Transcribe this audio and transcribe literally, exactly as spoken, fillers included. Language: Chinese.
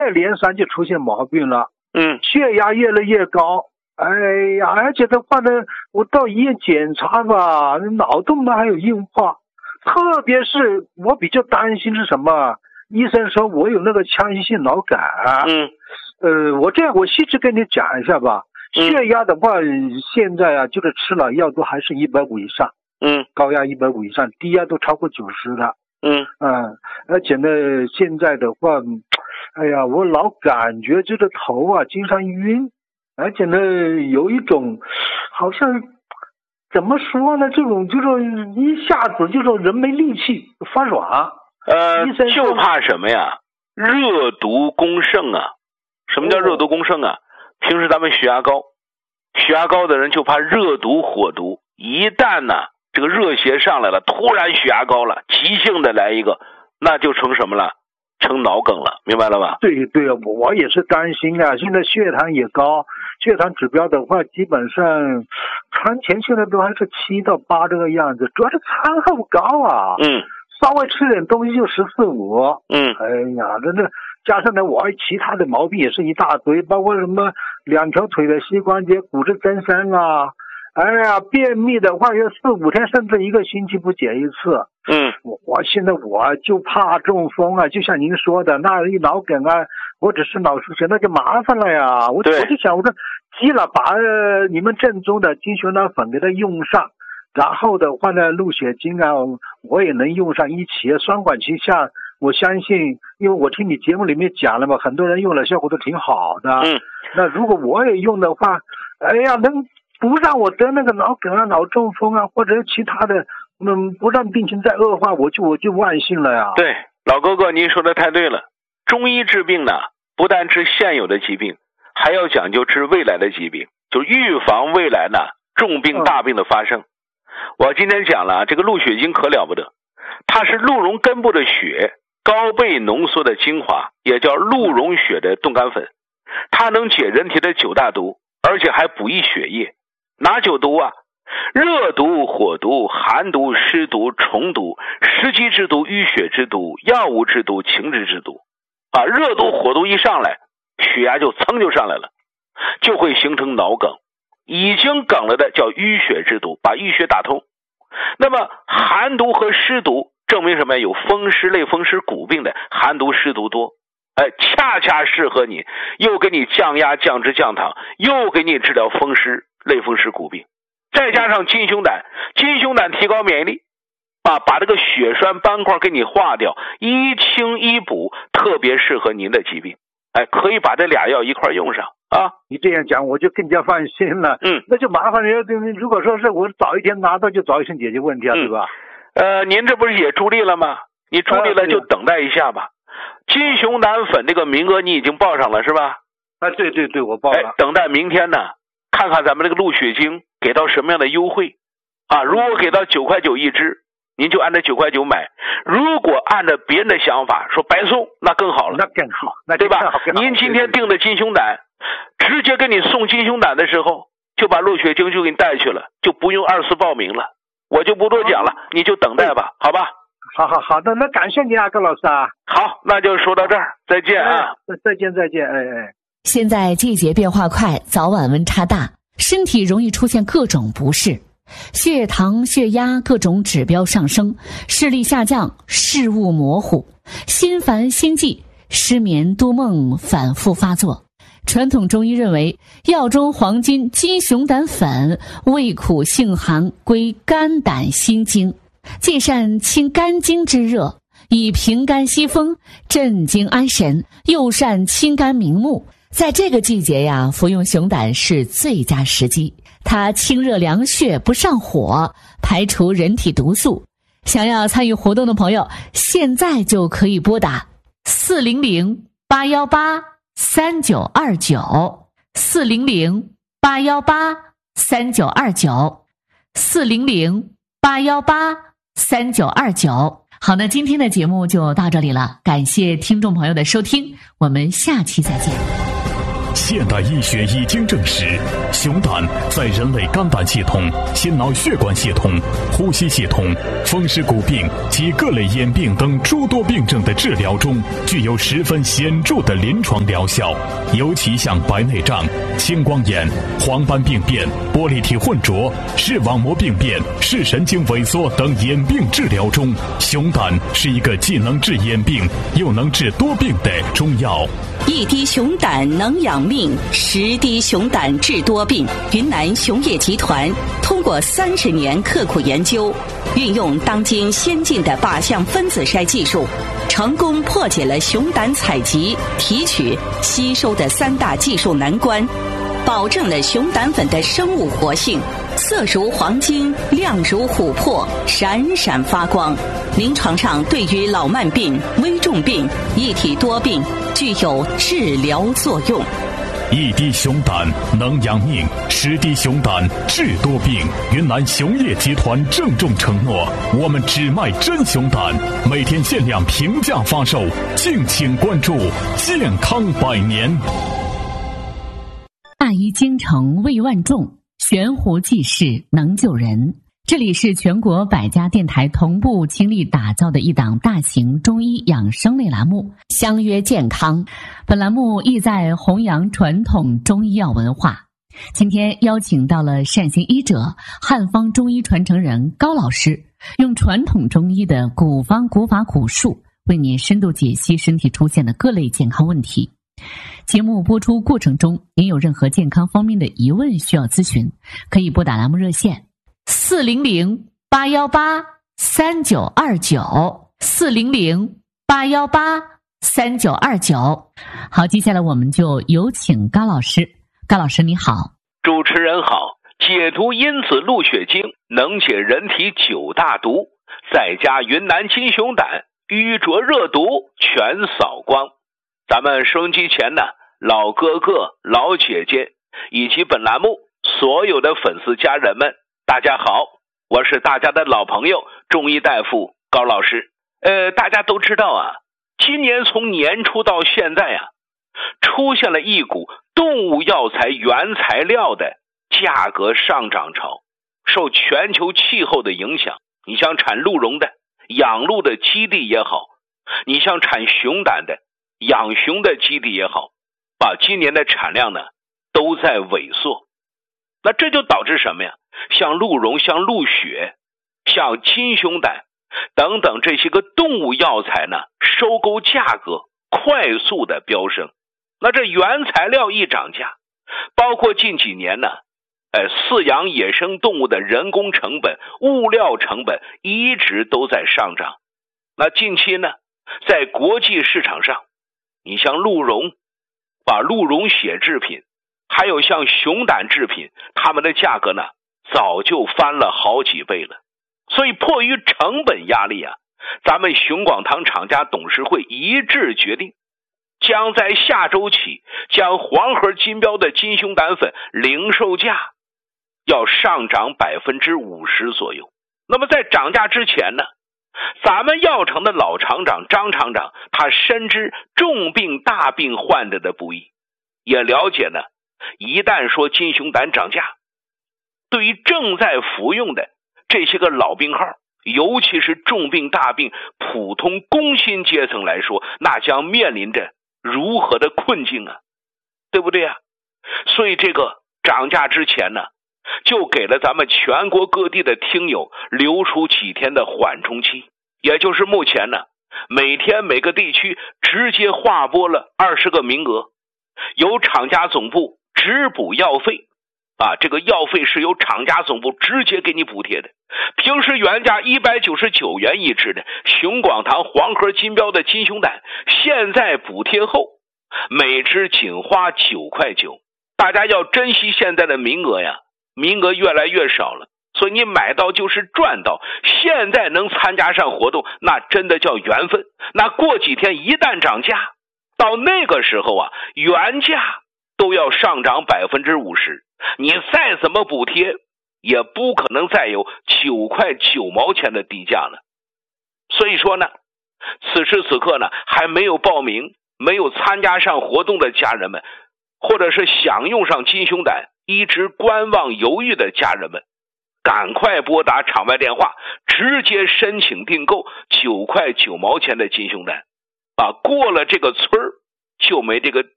连三就出现毛病了， 嗯， 血压越来越高。哎呀，而且的话呢，我到医院检查吧，脑动脉还有硬化，特别是我比较担心是什么？医生说我有那个腔隙性脑梗。 嗯， 呃，我这样我细致跟你讲一下吧。血压的话，现在啊，就是吃了药都还是一百五以上。 嗯， 高压一百五以上，低压都超过九十了。 嗯嗯，而且呢，现在的话，哎呀，我老感觉这个头啊经常晕，而且呢，有一种好像怎么说呢，这种这种一下子这种人没力气发软。 呃，就怕什么呀？热毒攻盛啊！什么叫热毒攻盛啊？哦、平时咱们血压高，血压高的人就怕热毒火毒，一旦呢这个热邪上来了，突然血压高了，急性的来一个，那就成什么了？成脑梗了，明白了吧？ 对对啊，我我也是担心啊。现在血糖也高，血糖指标的话，基本上餐前现在都还是七到八这个样子，主要是餐后高啊。 嗯。 稍微吃点东西就十四五， 嗯， 哎呀，真的，加上呢，我其他的毛病也是一大堆，包括什么两条腿的膝关节骨质增生啊，哎呀，便秘的话要四五天甚至一个星期不解一次。 嗯， 我我现在我就怕中风啊，就像您说的，那一脑梗啊，或者是脑出血，那就麻烦了呀。我我就想，我说急了，把、呃、你们正宗的金熊胆粉给它用上。然后的话呢，鹿血精啊，我也能用上一起，双管齐下。我相信，因为我听你节目里面讲了嘛，很多人用了效果都挺好的。 嗯， 那如果我也用的话，哎呀，能不让我得那个脑梗啊、脑中风啊，或者其他的，嗯，不让病情再恶化，我就我就万幸了呀。 对，老哥哥，您说的太对了。中医治病呢，不但治现有的疾病，还要讲究治未来的疾病，就预防未来呢重病大病的发生。嗯，我今天讲了这个鹿血精可了不得，它是鹿茸根部的血高倍浓缩的精华，也叫鹿茸血的冻干粉，它能解人体的九大毒，而且还补益血液。哪九毒啊？热毒、火毒、寒毒、湿毒、虫毒、湿积之毒、淤血之毒、药物之毒、情志之毒啊！热毒、火毒一上来，血压就噌就上来了，就会形成脑梗。已经梗了的叫淤血之毒，把淤血打通。那么寒毒和湿毒证明什么？有风湿类风湿骨病的寒毒湿毒多，哎，恰恰适合你，又给你降压降脂降糖，又给你治疗风湿类风湿骨病。再加上金熊胆，金熊胆提高免疫力啊，把这个血栓斑块给你化掉，一清一补，特别适合您的疾病。哎，可以把这俩药一块用上啊！ 你这样讲我就更加放心了。 嗯， 那就麻烦你，如果说是我早一天拿到，就早一天解决问题啊， 嗯、 对吧？ 呃，您这不是也助力了吗？你助力了就等待一下吧。啊、金熊胆粉这个名额你已经报上了是吧？ 啊，对对对，我报了。 哎，等待明天呢，看看咱们这个鹿血精给到什么样的优惠啊？如果给到九块九一支，您就按照九块九买。如果按照别人的想法说白送，那更好了， 那更好，那对吧？您今天订的金熊胆，直接给你送金熊胆的时候，就把鹿血精就给你带去了，就不用二次报名了。我就不多讲了，你就等待吧，好吧？ 好好好的，那感谢你啊，高老师啊。 好，那就说到这儿，再见啊！ 哎、再见再见，哎哎。 现在季节变化快，早晚温差大，身体容易出现各种不适。血糖、血压各种指标上升，视力下降，视物模糊，心烦心悸，失眠多梦反复发作。传统中医认为，药中黄金金熊胆粉味苦性寒，归肝胆心经，既善清肝经之热，以平肝息风，镇惊安神，又善清肝明目。在这个季节呀，服用熊胆是最佳时机。它清热凉血，不上火，排除人体毒素。想要参与活动的朋友，现在就可以拨打四零零八幺八三九二九，四零零八幺八三九二九，四零零八幺八三九二九。好，那今天的节目就到这里了，感谢听众朋友的收听，我们下期再见。 现代医学已经证实，熊胆在人类肝胆系统、心脑血管系统、呼吸系统、风湿骨病及各类眼病等诸多病症的治疗中，具有十分显著的临床疗效。尤其像白内障、青光眼、黄斑病变、玻璃体混浊、视网膜病变、视神经萎缩等眼病治疗中，熊胆是一个既能治眼病又能治多病的中药。 一滴熊胆能养命，十滴熊胆治多病。云南熊业集团通过三十年刻苦研究，运用当今先进的靶向分子筛技术，成功破解了熊胆采集、提取、吸收的三大技术难关，保证了熊胆粉的生物活性，色如黄金，亮如琥珀，闪闪发光。临床上对于老慢病、危重病、一体多病具有治疗作用。 一滴熊胆能养命，十滴熊胆治多病。云南熊业集团郑重承诺，我们只卖真熊胆，每天限量平价发售，敬请关注。健康百年。 大医精诚为万众，悬壶济世能救人。这里是全国百家电台同步倾力打造的一档大型中医养生类栏目，相约健康。本栏目意在弘扬传统中医药文化。今天邀请到了善行医者、汉方中医传承人高老师，用传统中医的古方古法古术，为您深度解析身体出现的各类健康问题。节目播出过程中，您有任何健康方面的疑问需要咨询，可以拨打栏目热线四零零八幺八三九二九四零零八幺八三九二九。好，接下来我们就有请高老师。高老师你好。 主持人好。解毒因子鹿血精能解人体九大毒，再加云南金熊胆，瘀浊热毒全扫光。咱们收音机前呢，老哥哥、老姐姐以及本栏目所有的粉丝家人们，大家好，我是大家的老朋友中医大夫高老师。呃，大家都知道啊，今年从年初到现在啊，出现了一股动物药材原材料的价格上涨潮。受全球气候的影响，你像产鹿茸的、养鹿的基地也好，你像产熊胆的、养熊的基地也好，啊，今年的产量呢都在萎缩。那这就导致什么呀？像鹿茸、像鹿血、像金熊胆等等这些个动物药材呢，收购价格快速的飙升。那这原材料一涨价，包括近几年呢，呃，饲养野生动物的人工成本、物料成本一直都在上涨。那近期呢，在国际市场上，你像鹿茸、把鹿茸血制品，还有像熊胆制品，它们的价格呢早就翻了好几倍了。所以迫于成本压力啊，咱们熊广堂厂家董事会一致决定，将在下周起将黄河金标的金熊胆粉零售价要上涨百分之五十左右。那么在涨价之前呢，咱们药厂的老厂长张厂长，他深知重病大病患者的不易，也了解呢，一旦说金熊胆涨价，对于正在服用的这些个老病号，尤其是重病大病普通工薪阶层来说，那将面临着如何的困境啊，对不对啊？所以这个涨价之前呢，就给了咱们全国各地的听友留出几天的缓冲期，也就是目前呢，每天每个地区直接划拨了二十个名额，由厂家总部直补药费啊，这个药费是由厂家总部直接给你补贴的。平时原价一百九十九元一支的熊广堂黄河金标的金熊胆，现在补贴后每支仅花九块九。大家要珍惜现在的名额呀，名额越来越少了，所以你买到就是赚到。现在能参加上活动，那真的叫缘分。那过几天一旦涨价，到那个时候啊，原价都要上涨百分之五十，你再怎么补贴也不可能再有九块九毛钱的低价了。所以说呢，此时此刻呢，还没有报名、没有参加上活动的家人们， 或者是想用上金熊胆一直观望犹豫的家人们，赶快拨打场外电话，直接申请订购九块九毛钱的金熊胆啊！过了这个村儿就没这个